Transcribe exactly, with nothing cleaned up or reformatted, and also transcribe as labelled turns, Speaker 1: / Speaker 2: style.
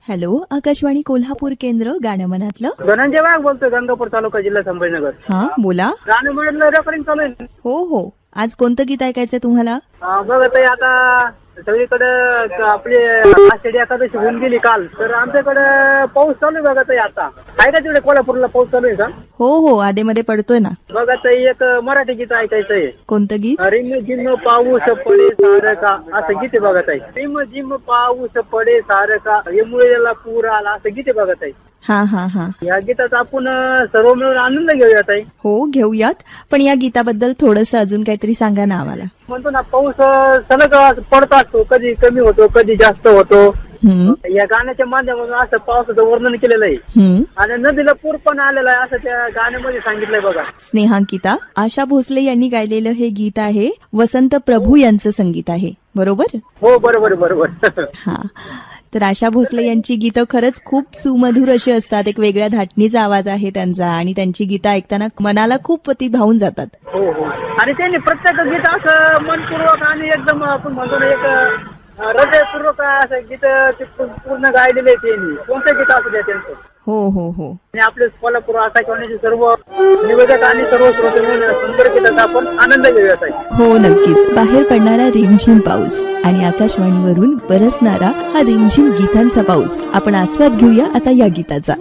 Speaker 1: Hello, Akashvani Kolhapur केंद्र, गाणं मनातलं.
Speaker 2: धनंजय वाघ बोलतोय, गंगापूर तालुका, जिल्हा संभाजीनगर.
Speaker 1: हा बोला.
Speaker 2: गाणं म्हणलं रेकॉर्डिंग चालू आहे.
Speaker 1: हो हो, आज कोणतं गीत ऐकायचंय तुम्हाला?
Speaker 2: बघा ताई, आता सगळीकडे आपली आषाढी एकादशी होऊन गेली काल, तर आमच्याकडे पाऊस चालू आहे. बघा ताई, आता आहे का तिकडे कोल्हापूरला पाऊस चालू आहे का?
Speaker 1: हो हो, आधेमध्ये पडतोय ना.
Speaker 2: बघा ताई, एक मराठी गीत ऐकायचंय.
Speaker 1: कोणतं गीत?
Speaker 2: रिम झिम पाऊस पडे सारका, असं गीत आहे. बघा ताई, रिम झिम पाऊस पडे सारका, यमुनेला पूर आला, असं गीत आहे. बघा ताई,
Speaker 1: हा हा हा,
Speaker 2: या गीताचा आपण सर्व मिळून आनंद घेऊया ताई.
Speaker 1: हो घेऊयात, पण या गीताबद्दल थोडस अजून काहीतरी सांगा ना आम्हाला.
Speaker 2: म्हणतो ना, पाऊस सलग पडत असतो, कधी कमी होतो, कधी जास्त होतो. या गाण्याच्या माध्यमातून असं पावसाचं वर्णन केलेलं आहे आणि नदीला पूर पण आलेला आहे, असं त्या गाण्यामध्ये सांगितलंय. बघा,
Speaker 1: स्नेहांकिता आशा भोसले यांनी गायलेलं हे गीत आहे. वसंत प्रभू यांचं संगीत आहे, बरोबर?
Speaker 2: हो, बरोबर बरोबर.
Speaker 1: हा, तर आशा भोसले यांची गीतं खरंच खूप सुमधुर अशी असतात. एक वेगळ्या धाटणीचा आवाज आहे त्यांचा आणि त्यांची गीतं ऐकताना मनाला खूप ती भावून जातात.
Speaker 2: हो हो, आणि त्यांनी प्रत्येक गीत असं मनपूर्वक आणि एकदम आपण म्हणतो ना, एक हृदयपूर्वक असं गीत पूर्ण गायलेले त्यांनी. कोणतं गीत असू द्या त्यांचं.
Speaker 1: हो हो हो,
Speaker 2: आणि आपले कोल्हापूर आकाशवाणीचे सर्व निवेदक आणि सर्व श्रोते मिळून सुंदर गीताचा आपण आनंद घेऊयात आहे.
Speaker 1: हो नक्कीच. बाहेर पडणारा रिमझिम पाऊस आणि आकाशवाणीवरून बरसणारा हा रिमझिम गीतांचा पाऊस, आपण आस्वाद घेऊया आता या गीताचा.